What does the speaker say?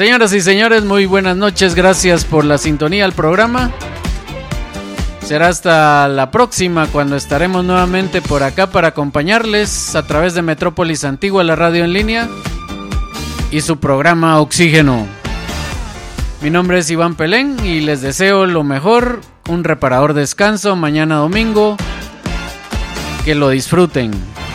Señoras y señores, muy buenas noches, gracias por la sintonía al programa. Será hasta la próxima cuando estaremos nuevamente por acá para acompañarles a través de Metrópolis Antigua, la radio en línea y su programa Oxígeno. Mi nombre es Iván Pelén y les deseo lo mejor, un reparador descanso mañana domingo, que lo disfruten.